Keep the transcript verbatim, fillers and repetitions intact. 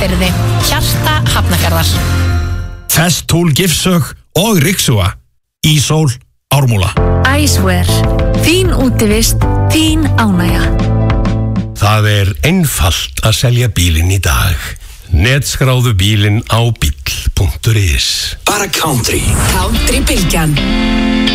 Hafnarfirði. Hjarta Hafnarfjarðar. Festool Gifsök og Rixua. Ísól Ármúla. Æsver. Þín útivist, þín ánægja. Það er einfalt að selja bílinn í dag. Netskráðu bílinn á bíll punktur is. Bara country. Country Bylgjan.